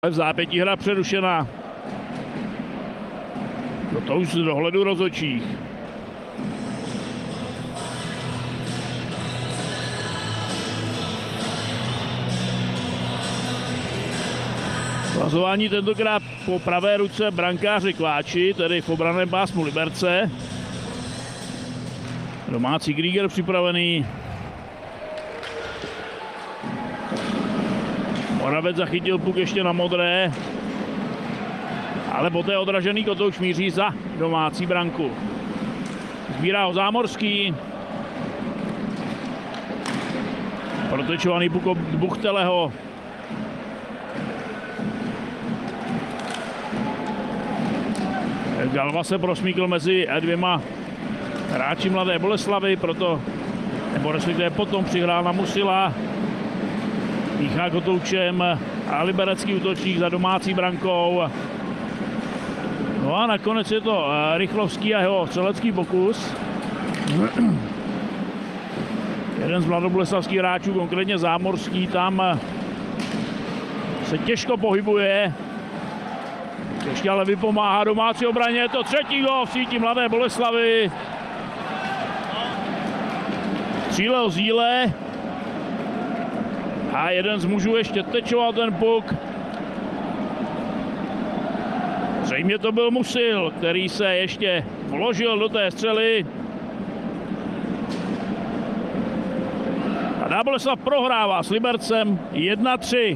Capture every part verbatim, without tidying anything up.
V zápětí hra přerušena. No to už z dohledu rozhodčích. Vazování tentokrát po pravé ruce brankáře Kváči, tedy v obranném pásmu Liberce. Domácí Grieger připravený. Moravec zachytil puk ještě na modré. Ale poté odražený kotouč míří za domácí branku. Sbírá ho Zámorský. Protečovaný puk od Buchteleho. Galva se prosmíkl mezi dvěma hráči Mladé Boleslavy, proto, nebo respektive potom přihrál na Musila. Míchá kotoučem a liberecký útočník za domácí brankou. No a nakonec je to Rychlovský a jeho střelecký pokus. Jeden z mladoboleslavských hráčů, konkrétně Zámorský, tam se těžko pohybuje. Ještě ale vypomáhá domácí obraně, je to třetí gól v síti Mladé Boleslavy. Střílel Zíle. A jeden z mužů ještě tečoval ten puk. Zřejmě to byl Musil, který se ještě vložil do té střely. A Mladá Boleslav prohrává s Libercem jedna tři.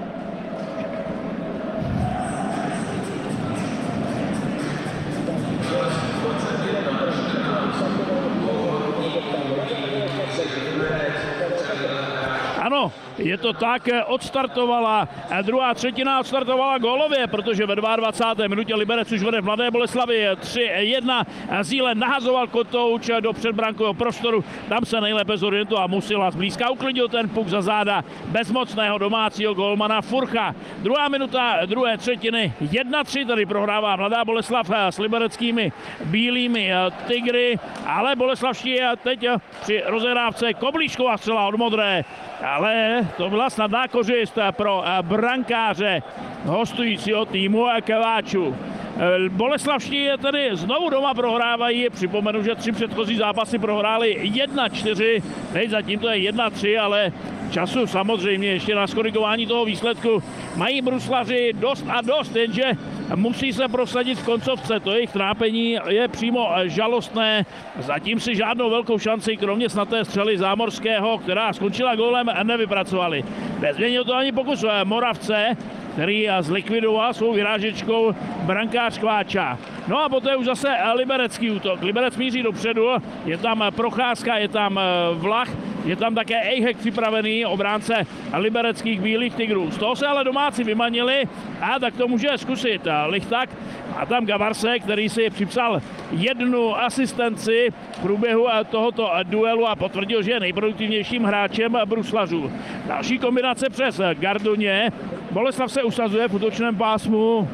Ano, je to tak, odstartovala druhá třetina, odstartovala gólově, protože ve dvacáté druhé minutě Liberec už vede v Mladé Boleslavi tři jedna. Zíle nahazoval kotouč do předbrankového prostoru, tam se nejlépe zorientoval Musila, zblízka uklidil ten puk za záda bezmocného domácího golmana Furcha. Druhá minuta druhé třetiny, jedna tři, tady prohrává Mladá Boleslav s libereckými bílými tygry, ale boleslavští teď při rozehrávce Koblíšková střela od modré. Ale to byla snadná kořist pro brankáře hostujícího týmu Kváčů. Boleslavští tedy znovu doma prohrávají. Připomenu, že tři předchozí zápasy prohráli jedna čtyři. Teď zatím to je jedna tři, ale času samozřejmě ještě na skorigování toho výsledku mají bruslaři dost a dost, jenže musí se prosadit v koncovce. To jejich trápení je přímo žalostné. Zatím si žádnou velkou šanci, kromě snaté střely Zámorského, která skončila gólem, nevypracovali. Nezměnil to ani pokus Moravce, který zlikvidoval svou vyrážečkou brankář Kváča. No a poté už zase liberecký útok. Liberec míří dopředu, je tam Procházka, je tam Vlach, je tam také Ejhek připravený, obránce libereckých bílých tygrů. Z toho se ale domácí vymanili a tak to může zkusit Lichtak. A tam Gavarse, který si připsal jednu asistenci v průběhu tohoto duelu a potvrdil, že je nejproduktivnějším hráčem bruslařů. Další kombinace přes Gardoně. Boleslav se usazuje v útočném pásmu,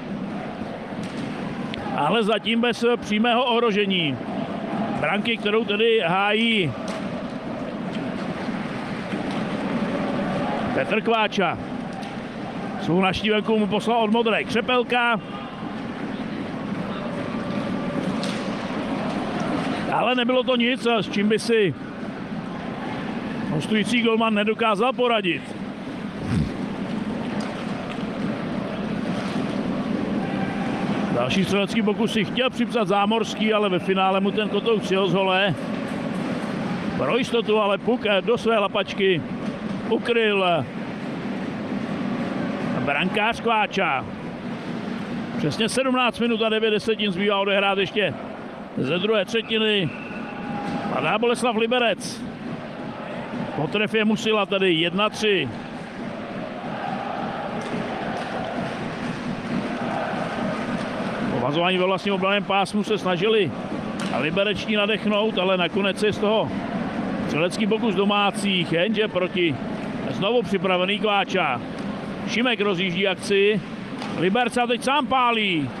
ale zatím bez přímého ohrožení. Branky, kterou tedy hájí Petr Kváča. Svou naštívenku mu poslal od modré Křepelka. Ale nebylo to nic, s čím by si hostující golman nedokázal poradit. Další střelecký pokus si chtěl připsat Zámorský, ale ve finále mu ten kotouč přijel z hole. Pro jistotu ale puk do své lapačky ukryl brankář Kváča. Přesně sedmnáct minut a devět desetin zbývá odehrát ještě ze druhé třetiny. Mladá Boleslav Liberec. Po trefě Musila tedy jedna tři. Po vazování ve vlastním obranném pásmu se snažili liberečtí nadechnout, ale nakonec je z toho střelecký pokus domácích, jenže proti znovu připravený Kváča. Šimek rozjíždí akci. Liberca teď sám pálí.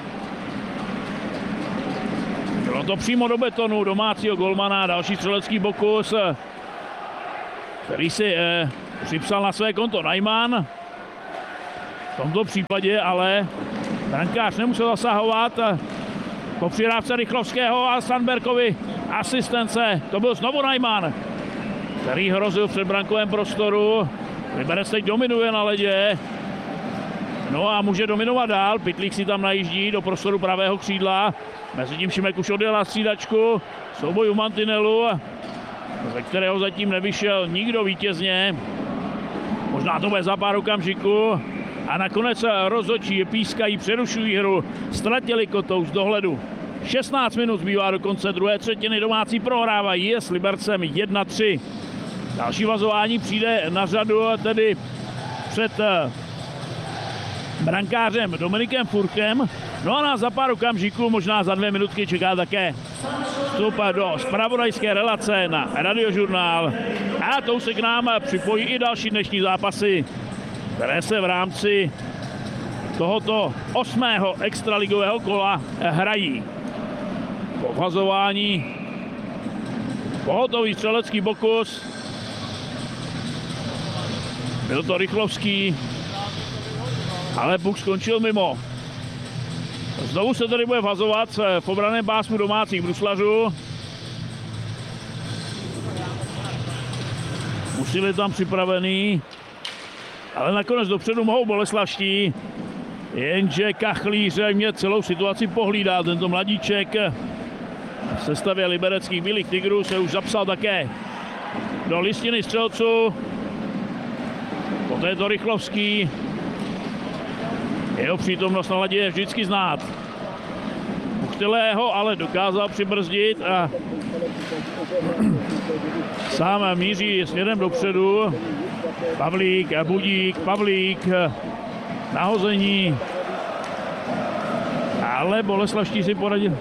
Bylo to přímo do betonu domácího golmana, další střelecký pokus, který si eh, připsal na své konto Najman. tomto případě ale brankář nemusel zasahovat. Po přirávce Rychlovského a Sandberkovi asistence. To byl znovu Najman, který hrozil v předbrankovém prostoru. Liberec teď dominuje na ledě. No a může dominovat dál. Pytlík si tam najíždí do prostoru pravého křídla. Mezitím Šimek už odjel na střídačku. Souboj u mantinelu, ze kterého zatím nevyšel nikdo vítězně. Možná to bude za pár okamžiků. A nakonec rozhodčí pískají, přerušují hru. Ztratili Kotou z dohledu. šestnáct minut zbývá do konce druhé třetiny. Domácí prohrávají s Libercem jedna tři. Další vazování přijde na řadu tedy před brankářem Dominikem Furkem. No a nás za pár okamžiků, možná za dvě minutky, čeká také vstup do zpravodajské relace na Radiožurnál. A tou se k nám připojí i další dnešní zápasy, které se v rámci tohoto osmého extraligového kola hrají. Po vazování pohotový střelecký pokus. Byl to Rychlovský, ale puk skončil mimo. Znovu se tady bude vazovat v obraném pásmu domácích bruslařů. Musili tam připravený, ale nakonec dopředu mohou boleslavští. Jenže Kachlíř mě celou situaci pohlídá. Tento mladíček v sestavě libereckých Bílých tigrů se už zapsal také do listiny střelců. Poté je to Rychlovský. Jeho přítomnost na ledě je vždycky znát. Uchtelého ale dokázal přibrzdit a sám míří směrem dopředu. Pavlík, Budík, Pavlík, nahození. Ale boleslavští si poradili.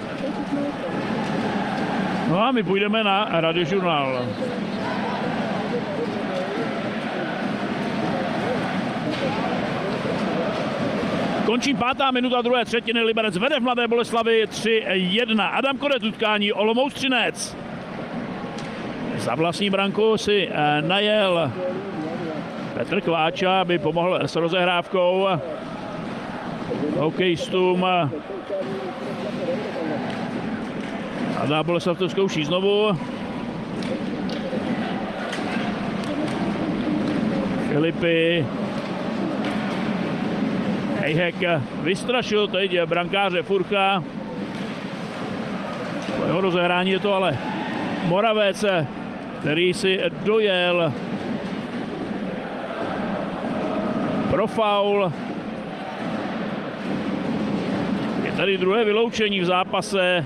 No a my půjdeme na Radiožurnál. Končí pátá minuta druhé třetiny. Liberec vede v Mladé Boleslavi tři jedna. Adam Kodet utkání Olomouc Třinec. Za vlastní branku si najel Petr Kváča, aby pomohl s rozehrávkou hokejistům. Mladá Boleslav to zkouší znovu. Filipy. Hejhek vystrašil teď brankáře Furcha. Po jeho rozehrání je to ale Moravec, který si dojel pro faul. Je tady druhé vyloučení v zápase.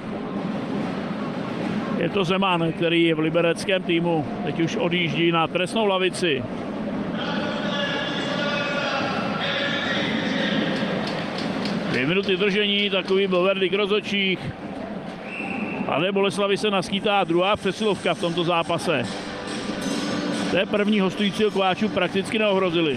Je to Zeman, který je v libereckém týmu. Teď už odjíždí na trestnou lavici. Dvě minuty držení, takový byl verdikt rozhodčích. Ale Boleslavi se naskýtá druhá přesilovka v tomto zápase. To je první hostujícího Kváču prakticky neohrozili.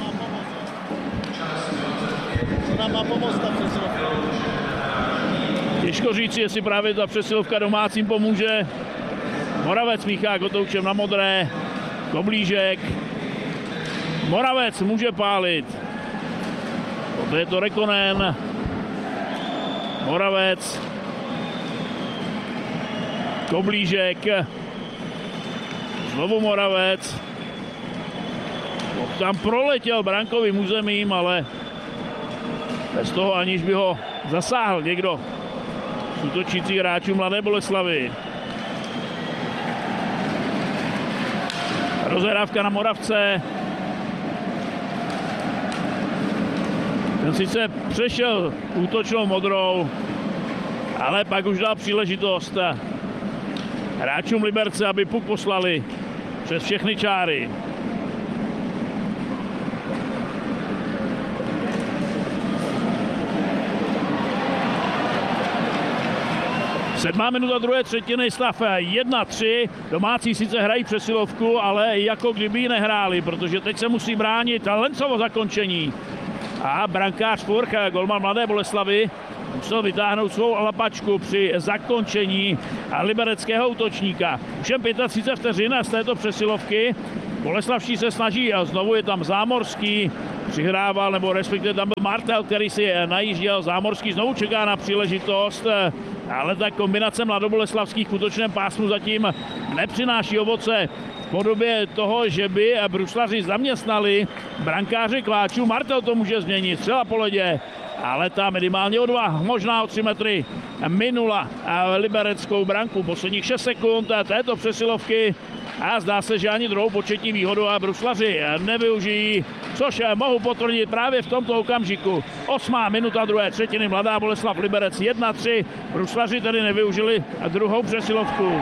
Co nám má pomoct ta přesilovka? Těžko říci, jestli právě ta přesilovka domácím pomůže. Moravec míchá kotoučem na modré. Koblížek. Moravec může pálit. Poté je to Rekonen. Moravec. Koblížek. Znovu Moravec. Tam proletěl brankovým územím, ale bez toho, aniž by ho zasáhl někdo z útočících hráčů Mladé Boleslavy. Rozehrávka na Moravce. Ten sice přešel útočnou modrou, ale pak už dal příležitost hráčům Liberce, aby puk poslali přes všechny čáry. Sedmá minuta druhé třetiny, stav jedna tři. Domácí sice hrají přesilovku, ale jako kdyby ji nehráli, protože teď se musí bránit Lencovo zakončení. A brankář Furch, golman Mladé Boleslavy, musel vytáhnout svou lapačku při zakončení libereckého útočníka. Už jen třicet pět vteřin z této přesilovky. Boleslavští se snaží a znovu je tam Zámorský. přihrával, nebo respektive tam byl Martel, který si najížděl. Zámorský znovu čeká na příležitost, ale ta kombinace mladoboleslavských v útočném pásmu zatím nepřináší ovoce v podobě toho, že by bruslaři zaměstnali brankáře Kváčů. Martel to může změnit, střela po ledě, ale ta minimálně o dva, možná o tři metry minula libereckou branku. Posledních šest sekund této přesilovky a zdá se, že ani druhou početní výhodu a bruslaři nevyužijí, což mohu potvrdit právě v tomto okamžiku. Osmá minuta druhé třetiny, Mladá Boleslav Liberec jedna tři, bruslaři tedy nevyužili druhou přesilovku.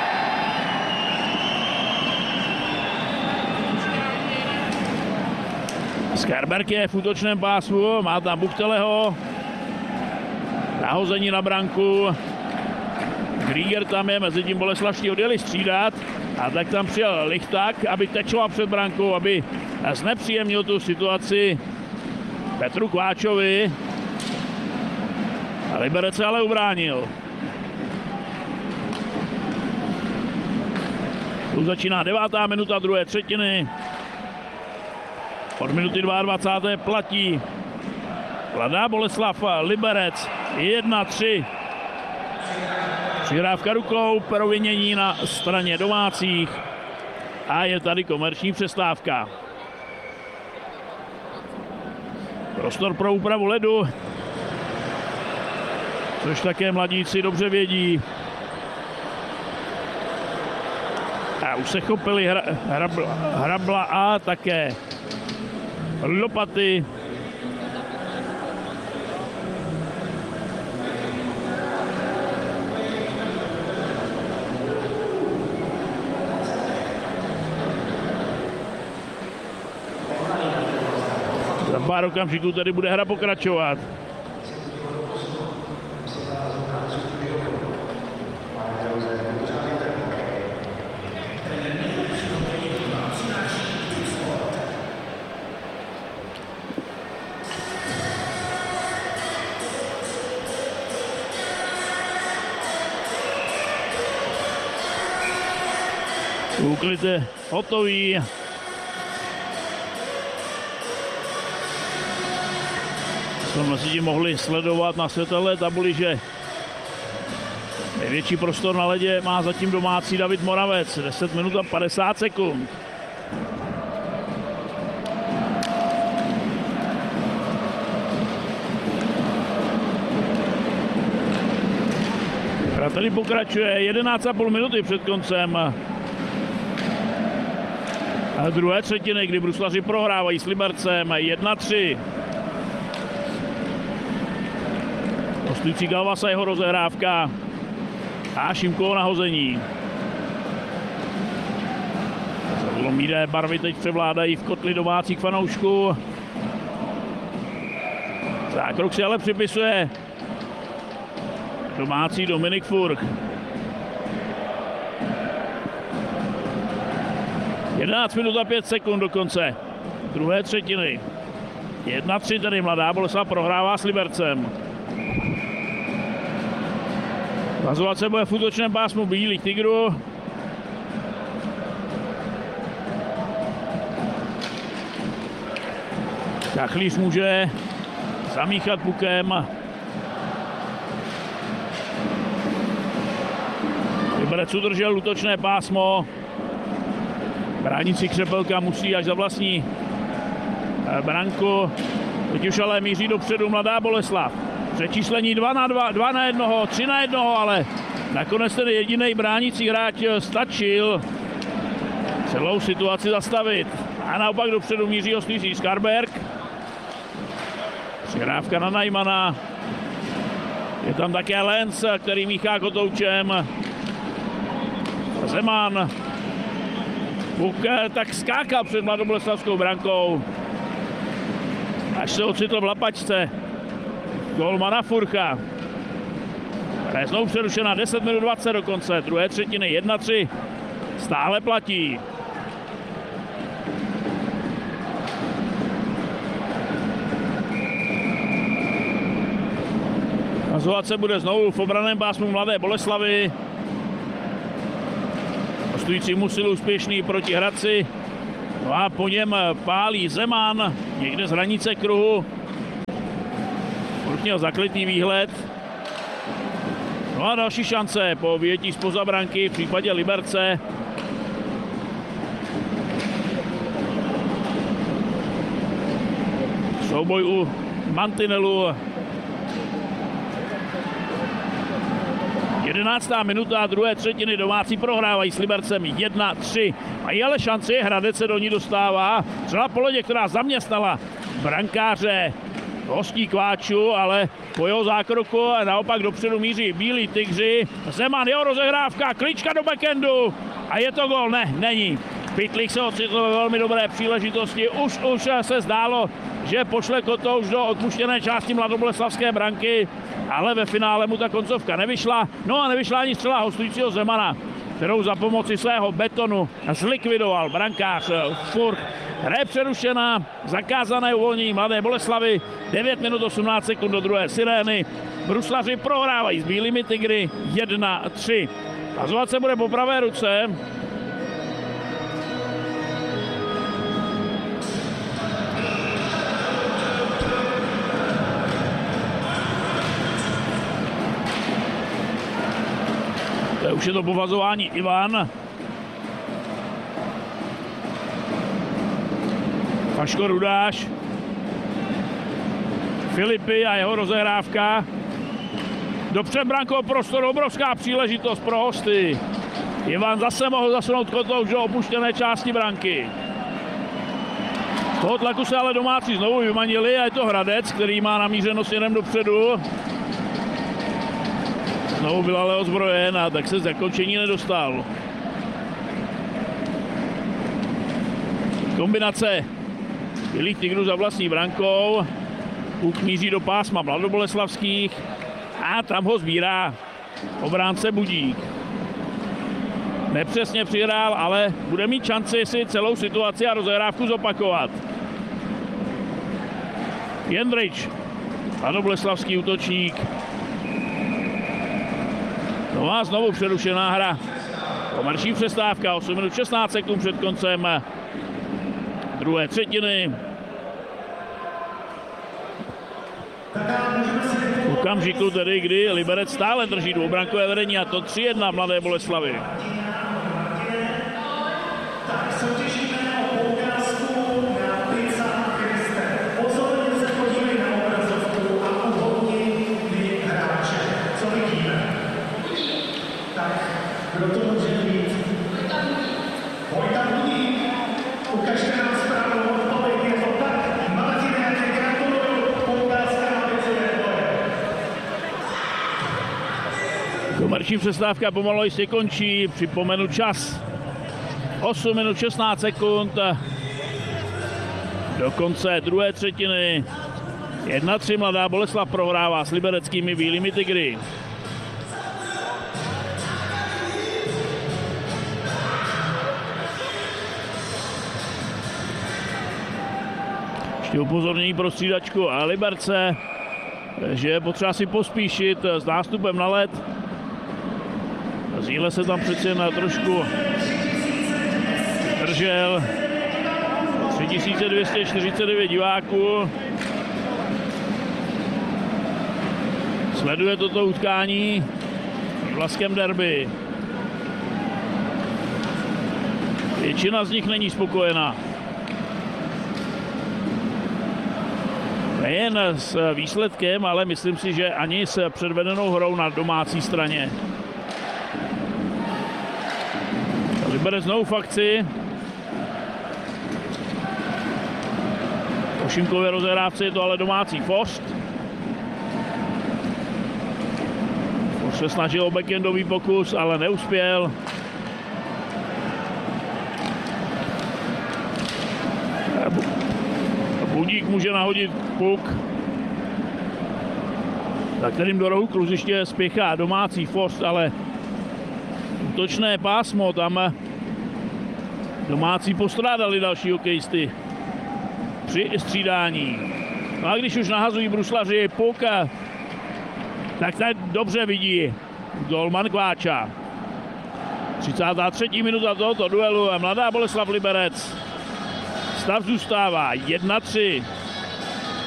Skerberg je v útočném pásmu, má tam Buchteleho, nahození na branku, Krieger tam je, mezi tím boleslavští odjeli střídat a tak tam přijel Lichták, aby tečoval před brankou, aby znepříjemnil tu situaci Petru Kváčovi. A Liberec se ale ubránil. Tu začíná devátá minuta druhé třetiny. Od minuty dvacáté druhé platí Mladá Boleslav Liberec jedna tři. Přihrávka rukou, provinění na straně domácích a je tady komerční přestávka. Prostor pro úpravu ledu, což také mladíci dobře vědí. A už se chopili hra, hrabla, hrabla a také lopaty. Za pár okamžiků tady bude hra pokračovat. Úklid je hotový. Jsme si tím mohli sledovat na světelné tabuli, že největší prostor na ledě má zatím domácí David Moravec. deset minut a padesát sekund. Hra tady pokračuje, jedenáct a půl minuty před koncem a druhé třetiny, kdy bruslaři prohrávají s Libercem jedna tři. Hostující Galvasa, jeho rozehrávka a Šimkovo nahození. Zlomídé barvy teď převládají v kotli domácích fanoušků. Zákrok si ale připisuje domácí Dominik Furch. jedenáct minut a pět sekund do konce druhé třetiny. jedna tři tedy Mladá Boleslav prohrává s Libercem. Vazovat se bude v útočném pásmu Bílých Tigrů. Kachlíř může zamíchat pukem. Liberec udržel útočné pásmo. Bránící Křepelka musí až za vlastní branku. Teď už ale míří dopředu Mladá Boleslav. Přečíslení dva na dva, dva na jednoho, tři na jednoho, ale nakonec ten jediný bránící hráč stačil celou situaci zastavit. A naopak dopředu míří hostující Skarberg. Přihrávka na Najmana. Je tam také Lenz, který míchá kotoučem. Zeman. Buk tak skákal před mladoboleslavskou brankou, až se ocitl v lapačce golmana Furcha. Hra je znovu přerušena, deset minut dvacet do konce druhé třetiny, jedna tři. Stále platí. Nazovat se bude znovu v obranném pásmu Mladé Boleslavy. Hostující musil úspěšný proti Hradci. No a po něm pálí Zeman, někde z hranice kruhu. Furt měl zaklitý výhled. No a další šance po vyjetí zpoza branky v případě Liberce. Souboj u mantinelu. jedenáctá minuta druhé třetiny, domácí prohrávají s Libercem jedna tři. Mají ale šanci, Hradec se do ní dostává. Střela po ledě, která zaměstnala brankáře hostí Kváču, ale po jeho zákroku naopak dopředu míří Bílí tygři. Zeman, jeho rozehrávka, klička do backendu a je to gol. Ne, není. Pytlík se ocitl ve velmi dobré příležitosti. Už, už se zdálo, že pošle Kotouš do odpuštěné části mladoboleslavské branky, ale ve finále mu ta koncovka nevyšla. No a nevyšla ani střela hostujícího Zemana, kterou za pomoci svého betonu zlikvidoval brankář Furch. Hra je přerušená, zakázané uvolnění Mladé Boleslavy, devět minut osmnáct sekund do druhé sirény. Bruslaři prohrávají s Bílými tygry jedna tři. Hazovat se bude po pravé ruce. Už je to povazování Ivan. Paško Rudáš. Filipy a jeho rozehrávka. Do předbrankového prostoru obrovská příležitost pro hosty. Ivan zase mohl zasunout Kotouš do opuštěné části branky. Z toho tlaku se ale domácí znovu vymanili a je to Hradec, který má namířeno směrem dopředu. Znovu byl ale ozbrojen a tak se z zakončení nedostal. Kombinace Bílých tygrů za vlastní brankou. Puk míří do pásma mladoboleslavských a tam ho sbírá obránce Budík. Nepřesně přihrál, ale bude mít šanci si celou situaci a rozehrávku zopakovat. Jendrič, mladoboleslavský útočník. No a znovu přerušená hra. Komerční přestávka, osm minut šestnáct sekund před koncem druhé třetiny. V okamžiku tedy, kdy Liberec stále drží dvoubrankové vedení a to tři jedna Mladé Boleslavy. Komerční přestávka pomalu jistě končí, připomenu čas. osm minut šestnáct sekund do konce druhé třetiny. jedna tři Mladá Boleslav prohrává s libereckými Bílými tygry. Ještě upozornění pro střídačku a Liberce, že je potřeba si pospíšit s nástupem na led. Zíle se tam přeci jen trošku držel. tři tisíce dvě stě čtyřicet devět diváků. Sleduje toto utkání v Vlaském derby. Většina z nich není spokojená. Nejen s výsledkem, ale myslím si, že ani s předvedenou hrou na domácí straně. Liberec znovu v akci. Po Šimkově rozehrávce je to ale domácí Fost. Už se snažil o backendový pokus, ale neuspěl. Budík může nahodit puk, za kterým do rohu kluziště spěchá domácí Fost, ale útočné pásmo, tam domácí postrádali další hokejisty při střídání. No a když už nahazují bruslaři puk, tak tady dobře vidí golman Stav zůstává jedna tři.